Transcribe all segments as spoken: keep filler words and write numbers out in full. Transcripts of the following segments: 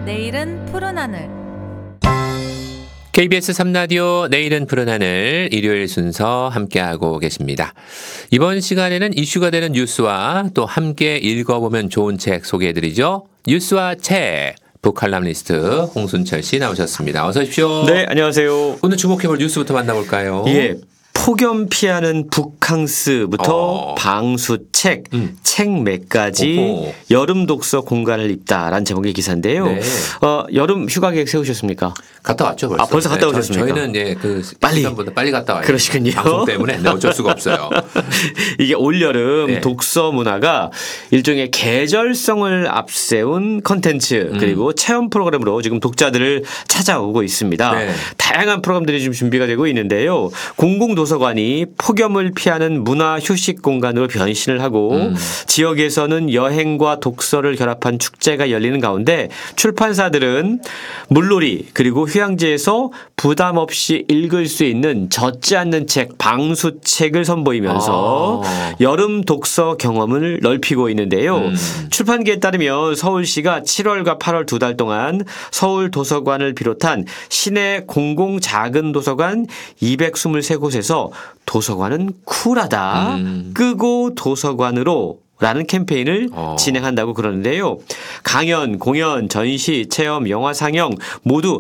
내일은 푸른 하늘. 케이비에스 삼 라디오 내일은 푸른 하늘 일요일 순서 함께하고 계십니다. 이번 시간에는 이슈가 되는 뉴스와 또 함께 읽어보면 좋은 책 소개해드리죠. 뉴스와 책 북칼럼니스트 홍순철 씨 나오셨습니다. 어서 오십시오. 네, 안녕하세요. 오늘 주목해볼 뉴스부터 만나볼까요? 예. 폭염 피하는 북캉스부터 어. 방수책, 음. 책매까지 오호. 여름 독서 공간을 입다라는 제목의 기사인데요. 네. 어, 여름 휴가 계획 세우셨습니까? 갔다 왔죠 벌써. 아, 벌써 갔다 네, 저- 오셨습니까? 저희는 예, 그 빨리. 시간보다 빨리 갔다 와요. 그러시군요. 방송 때문에 네, 어쩔 수가 없어요. 이게 올여름 네. 독서 문화가 일종의 계절성을 앞세운 컨텐츠 그리고 체험 프로그램으로 지금 독자들을 찾아오고 있습니다. 네. 다양한 프로그램들이 지금 준비가 되고 있는데요. 공공도서관이 폭염을 피하는 문화 휴식 공간으로 변신을 하고 음. 지역에서는 여행과 독서를 결합한 축제가 열리는 가운데 출판사들은 물놀이 그리고 휴양지에서 부담 없이 읽을 수 있는 젖지 않는 책, 방수책을 선보이면서 아. 여름 독서 경험을 넓히고 있는데요. 음. 출판계에 따르면 서울시가 칠월과 팔월 두 달 동안 서울 도서관을 비롯한 시내 공공 작은 도서관 이백이십삼 곳에서 도서관은 쿨하다. 음. 끄고 도서관으로 라는 캠페인을 어. 진행한다고 그러는데요. 강연, 공연, 전시, 체험, 영화 상영 모두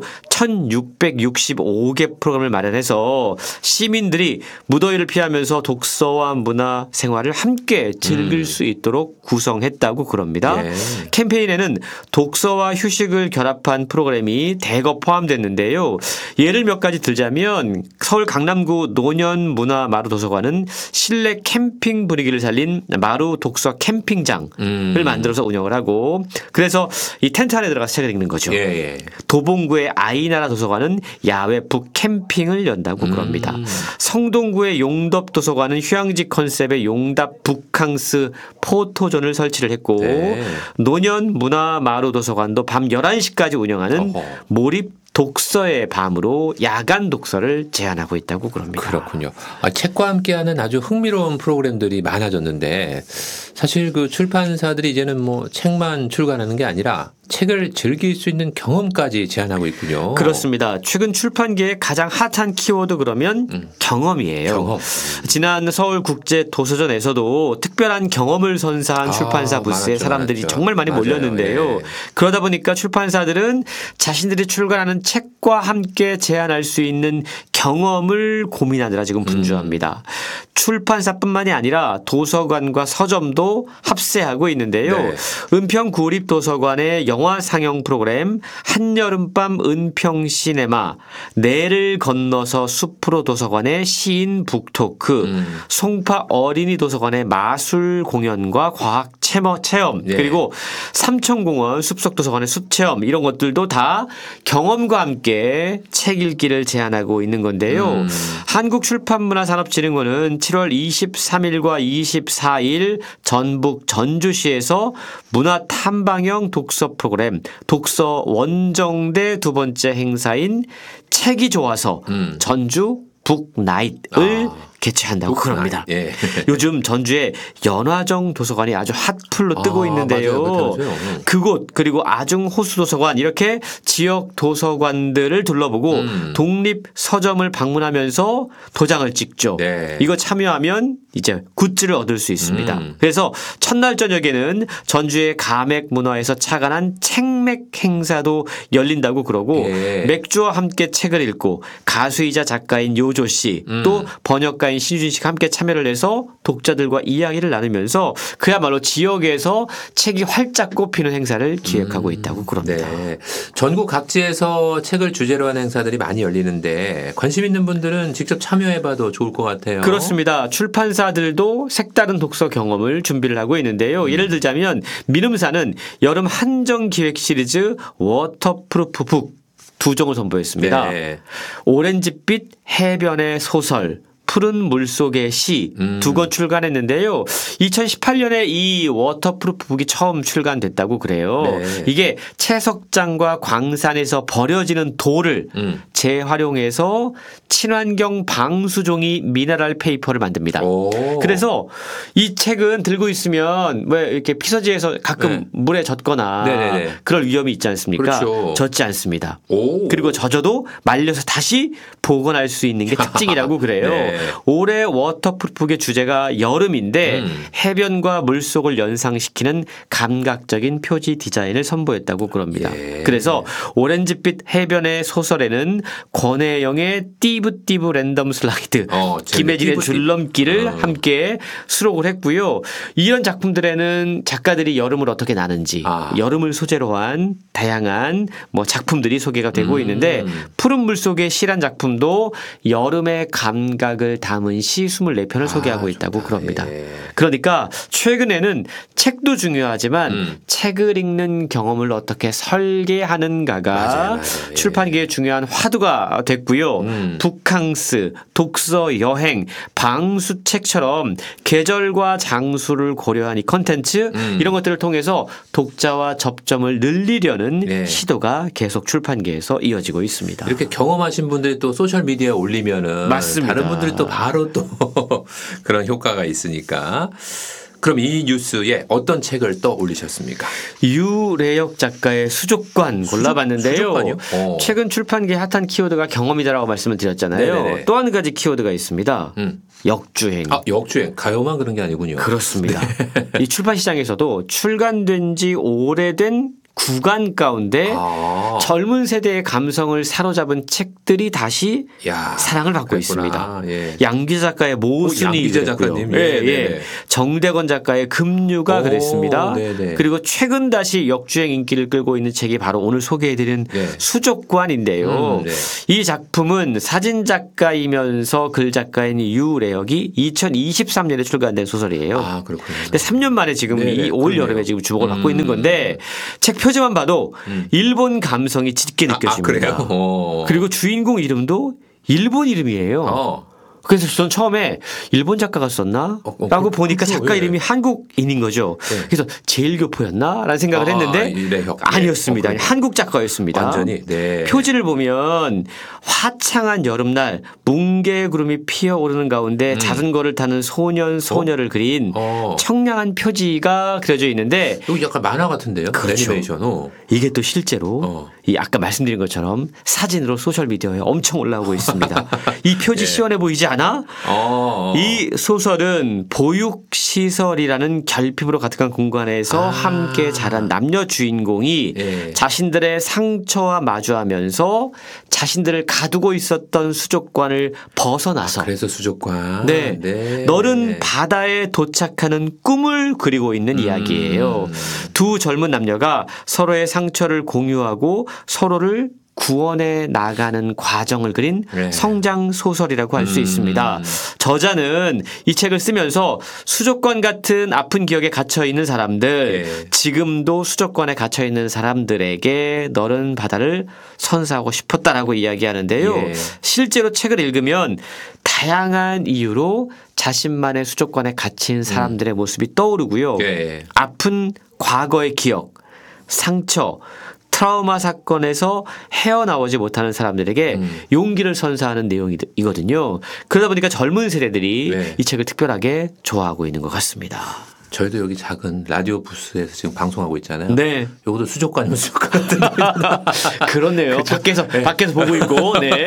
천육백육십오 개 프로그램을 마련해서 시민들이 무더위를 피하면서 독서와 문화 생활을 함께 즐길 음. 수 있도록 구성했다고 그럽니다. 예. 캠페인에는 독서와 휴식을 결합한 프로그램이 대거 포함됐는데요. 예를 몇 가지 들자면 서울 강남구 노년문화마루도서관은 실내 캠핑 분위기를 살린 마루 독서 캠핑장을 음. 만들어서 운영을 하고 그래서 이 텐트 안에 들어가서 책을 읽는 거죠. 예, 예. 도봉구의 아이나라 도서관은 야외 북 캠핑을 연다고 그럽니다. 음. 성동구의 용덥 도서관은 휴양지 컨셉의 용답 북캉스 포토존을 설치를 했고 네. 노년 문화마루 도서관도 밤 열한 시까지 운영하는 어허. 몰입 독서의 밤으로 야간 독서를 제안하고 있다고 그럽니다. 그렇군요. 아, 책과 함께하는 아주 흥미로운 프로그램들이 많아졌는데 사실 그 출판사들이 이제는 뭐 책만 출간하는 게 아니라 책을 즐길 수 있는 경험까지 제안하고 있군요. 그렇습니다. 최근 출판계의 가장 핫한 키워드 그러면 음. 경험이에요. 경험. 지난 서울국제도서전에서도 특별한 경험을 선사한 아, 출판사 부스에 많았죠, 사람들이 많았죠. 정말 많이 맞아요. 몰렸는데요. 예. 그러다 보니까 출판사들은 자신들이 출간하는 책과 함께 제안할 수 있는 경험을 고민하느라 지금 분주합니다. 음. 출판사뿐만이 아니라 도서관과 서점도 합세하고 있는데요. 네. 은평 구립도서관의 영화 상영 프로그램 한여름밤 은평 시네마, 내를 건너서 숲으로 도서관의 시인 북토크, 음. 송파 어린이 도서관의 마술 공연과 과학 체험, 체험 네. 그리고 삼천공원 숲속도서관의 숲체험 이런 것들도 다 경험과 함께 책 읽기를 제안하고 있는 건데요. 음. 한국출판문화산업진흥원은 칠월 이십삼일과 이십사일 전북 전주시에서 문화탐방형 독서 프로그램 독서 원정대 두 번째 행사인 책이 좋아서 음. 전주 북나잇을 아. 개최한다고 그럽니다. 예. 요즘 전주에 연화정 도서관이 아주 핫플로 뜨고 아, 있는데요. 맞아요. 그렇죠. 음. 그곳 그리고 아중 호수도서관 이렇게 지역 도서관들을 둘러보고 음. 독립 서점을 방문하면서 도장을 찍죠. 네. 이거 참여하면 이제 굿즈를 얻을 수 있습니다. 음. 그래서 첫날 저녁에는 전주의 가맥문화에서 착안한 책맥 행사도 열린다고 그러고 예. 맥주와 함께 책을 읽고 가수이자 작가인 요조 씨 음. 또 번역가인 신유진 씨가 함께 참여를 해서 독자들과 이야기를 나누면서 그야말로 지역에서 책이 활짝 꼽히는 행사를 기획하고 있다고 그럽니다. 네. 전국 각지에서 책을 주제로 하는 행사들이 많이 열리는데 관심 있는 분들은 직접 참여해봐도 좋을 것 같아요. 그렇습니다. 출판사들도 색다른 독서 경험을 준비를 하고 있는데요. 예를 들자면 민음사는 여름 한정 기획 시리즈 워터프루프 북 두 종을 선보였습니다. 네. 오렌지빛 해변의 소설 푸른 물속의 시 두 권 음. 출간했는데요. 이천십팔 년에 이 워터프루프 북이 처음 출간됐다고 그래요. 네. 이게 채석장과 광산에서 버려지는 돌을 음. 재활용해서 친환경 방수종이 미네랄 페이퍼를 만듭니다. 오. 그래서 이 책은 들고 있으면 왜 이렇게 피서지에서 가끔 네. 물에 젖거나 네네네. 그럴 위험이 있지 않습니까? 그렇죠. 젖지 않습니다. 오. 그리고 젖어도 말려서 다시 복원할 수 있는 게 특징이라고 그래요. 네. 올해 워터프루프의 주제가 여름인데 음. 해변과 물속을 연상시키는 감각적인 표지 디자인을 선보였다고 그럽니다. 예. 그래서 오렌지빛 해변의 소설에는 권혜영의 띠부띠부 랜덤 슬라이드, 어, 재밌- 김혜진의 띠부띠부. 줄넘기를 어. 함께 수록을 했고요. 이런 작품들에는 작가들이 여름을 어떻게 나는지 아. 여름을 소재로 한 다양한 뭐 작품들이 소개가 되고 음. 있는데 푸른 물속의 시란 작품도 여름의 감각을 담은 시 이십사 편을 소개하고 아, 있다고 좋다. 그럽니다. 예. 그러니까 최근에는 책도 중요하지만 음. 책을 읽는 경험을 어떻게 설계하는가가 맞아요, 맞아요. 예. 출판계의 중요한 화두가 됐고요. 음. 북캉스, 독서, 여행, 방수책처럼 계절과 장수를 고려한 이 컨텐츠 음. 이런 것들을 통해서 독자와 접점을 늘리려는 예. 시도가 계속 출판계에서 이어지고 있습니다. 이렇게 경험하신 분들이 또 소셜 미디어에 올리면은 맞습니다. 다른 분들이 또 바로 또 그런 효과가 있으니까. 그럼 이 뉴스에 어떤 책을 또 올리셨습니까? 유래역 작가의 수족관 골라봤는데요. 수족관이요? 어. 최근 출판계 핫한 키워드가 경험이다라고 말씀을 드렸잖아요. 네네네. 또 한 가지 키워드가 있습니다. 음. 역주행. 아, 역주행. 가요만 그런 게 아니군요. 그렇습니다. 이 출판 시장에서도 출간된 지 오래된 구간 가운데 아. 젊은 세대의 감성을 사로잡은 책들이 다시 야, 사랑을 받고 그랬구나. 있습니다. 예. 양규 작가의 모순이 양기자 그랬고요. 작가님. 예, 예, 예. 네네. 정대건 작가의 급류가 오, 그랬습니다. 네네. 그리고 최근 다시 역주행 인기를 끌고 있는 책이 바로 오늘 소개해드린 네. 수족관인데요. 음, 네. 이 작품은 사진 작가이면서 글 작가인 유래역이 이천이십삼 년에 출간된 소설이에요. 아, 그렇군요. 근데 삼 년 만에 지금 네네, 이 올 그러네요. 여름에 지금 주목을 받고 음. 있는 건데 책 표지만 봐도 일본 감성이 짙게 아, 아, 느껴집니다. 그래요? 어. 그리고 주인공 이름도 일본 이름이에요. 어. 그래서 전 처음에 일본 작가가 썼나? 어, 어, 라고 그- 보니까 그렇죠. 작가 예. 이름이 한국인인 거죠. 네. 그래서 제일교포였나? 라는 생각을 아, 했는데 이래혁. 아니었습니다. 네. 어, 한국 작가였습니다. 완전히. 네. 표지를 보면 화창한 여름날 뭉게 구름이 피어오르는 가운데 자전거를 타는 소년 소녀를 그린 음. 어. 청량한 표지가 그려져 있는데 여기 약간 만화 같은데요? 그렇죠. 애니메이션. 어. 이게 또 실제로 어. 이 아까 말씀드린 것처럼 사진으로 소셜미디어에 엄청 올라오고 있습니다. 이 표지 예. 시원해 보이지 않아? 어. 이 소설은 보육시설이라는 결핍으로 가득한 공간에서 아. 함께 자란 남녀 주인공이 예. 자신들의 상처와 마주하면서 자신들을 가두고 있었던 수족관을 벗어나서 그래서 수족관. 네. 네. 너른 바다에 도착하는 꿈을 그리고 있는 이야기예요. 두 젊은 남녀가 서로의 상처를 공유하고 서로를 구원해 나가는 과정을 그린 네. 성장 소설이라고 할 수 음. 있습니다. 저자는 이 책을 쓰면서 수족관 같은 아픈 기억에 갇혀 있는 사람들, 예. 지금도 수족관에 갇혀 있는 사람들에게 너른 바다를 선사하고 싶었다라고 이야기하는데요. 예. 실제로 책을 읽으면 다양한 이유로 자신만의 수족관에 갇힌 사람들의 모습이 떠오르고요. 예. 아픈 과거의 기억, 상처, 트라우마 사건에서 헤어나오지 못하는 사람들에게 음. 용기를 선사하는 내용이거든요. 그러다 보니까 젊은 세대들이 네. 이 책을 특별하게 좋아하고 있는 것 같습니다. 저희도 여기 작은 라디오 부스에서 지금 방송하고 있잖아요. 네. 여기도 수족관이면 수족관 같은데. 그렇네요. 밖에서, 밖에서 보고 있고, 네.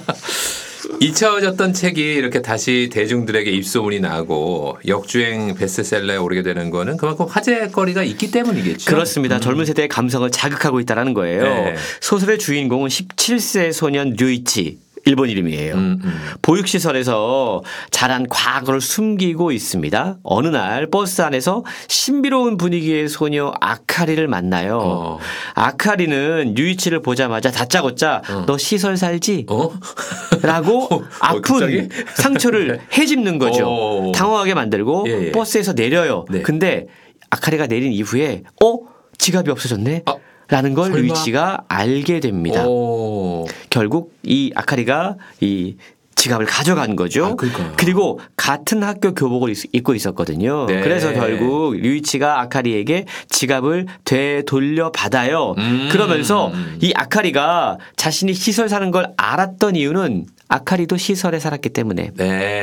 잊혀졌던 책이 이렇게 다시 대중들에게 입소문이 나고 역주행 베스트셀러에 오르게 되는 거는 그만큼 화제거리가 있기 때문이겠죠. 그렇습니다. 젊은 세대의 감성을 자극하고 있다는 거예요. 네. 소설의 주인공은 십칠 세 소년 류이치. 일본 이름이에요. 음, 음. 보육시설에서 자란 과거를 숨기고 있습니다. 어느 날 버스 안에서 신비로운 분위기의 소녀 아카리를 만나요. 어. 아카리는 류이치를 보자마자 다짜고짜 어. 너 시설 살지? 어? 라고 어, 아픈 갑자기? 상처를 헤집는 거죠. 어. 당황하게 만들고 예, 예. 버스에서 내려요. 네. 근데 아카리가 내린 이후에 어? 지갑이 없어졌네? 아, 라는 걸 설마? 류이치가 알게 됩니다. 오. 결국 이 아카리가 이 지갑을 가져간 거죠. 아, 그러니까. 그리고 같은 학교 교복을 입- 입고 있었거든요. 네. 그래서 결국 류이치가 아카리에게 지갑을 되돌려 받아요. 음. 그러면서 이 아카리가 자신이 시설 사는 걸 알았던 이유는 아카리도 시설에 살았기 때문에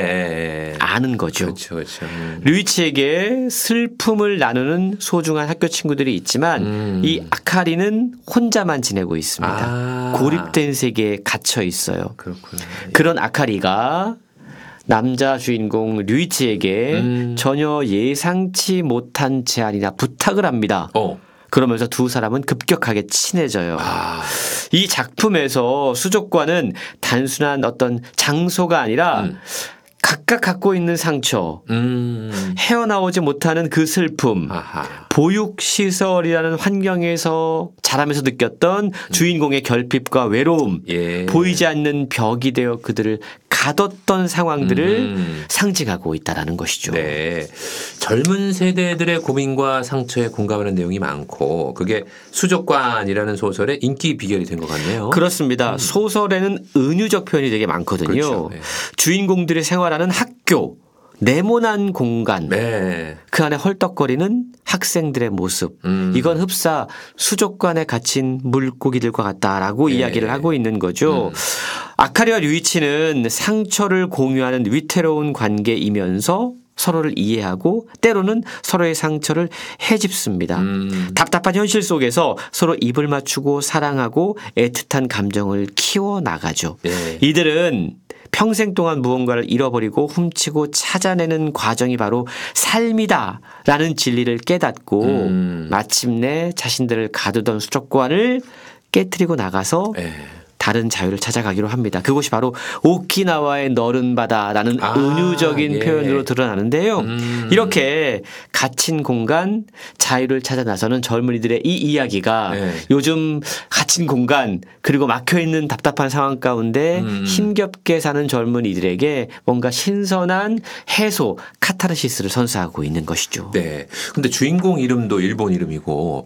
네. 아는 거죠. 그렇죠, 그렇죠. 음. 류이치에게 슬픔을 나누는 소중한 학교 친구들이 있지만 음. 이 아카리는 혼자만 지내고 있습니다. 아. 고립된 세계에 갇혀 있어요. 그렇구나. 그런 아카리가 남자 주인공 류이치에게 음. 전혀 예상치 못한 제안이나 부탁을 합니다. 어. 그러면서 두 사람은 급격하게 친해져요. 아. 이 작품에서 수족관은 단순한 어떤 장소가 아니라 음. 각각 갖고 있는 상처, 음. 헤어나오지 못하는 그 슬픔, 아하. 보육시설이라는 환경에서 자라면서 느꼈던 주인공의 결핍과 외로움, 예. 보이지 않는 벽이 되어 그들을 가뒀던 상황들을 음. 상징하고 있다라는 것이죠. 네. 젊은 세대들의 고민과 상처에 공감하는 내용이 많고 그게 수족관이라는 소설의 인기 비결이 된 것 같네요. 그렇습니다. 소설에는 은유적 표현이 되게 많거든요. 그렇죠. 네. 주인공들이 생활하는 학교, 네모난 공간, 네. 그 안에 헐떡거리는 학생들의 모습. 음. 이건 흡사 수족관에 갇힌 물고기들과 같다라고 네. 이야기를 하고 있는 거죠. 음. 아카리와 류이치는 상처를 공유하는 위태로운 관계이면서 서로를 이해하고 때로는 서로의 상처를 헤집습니다. 음. 답답한 현실 속에서 서로 입을 맞추고 사랑하고 애틋한 감정을 키워나가죠. 네. 이들은 평생 동안 무언가를 잃어버리고 훔치고 찾아내는 과정이 바로 삶이다라는 진리를 깨닫고 음. 마침내 자신들을 가두던 수족관을 깨트리고 나가서 네. 다른 자유를 찾아가기로 합니다. 그것이 바로 오키나와의 너른 바다라는 아, 은유적인 예. 표현으로 드러나는데요. 음. 이렇게 갇힌 공간, 자유를 찾아 나서는 젊은이들의 이 이야기가 네. 요즘 갇힌 공간 그리고 막혀있는 답답한 상황 가운데 음. 힘겹게 사는 젊은이들에게 뭔가 신선한 해소, 카타르시스를 선사하고 있는 것이죠. 네. 근데 주인공 이름도 일본 이름이고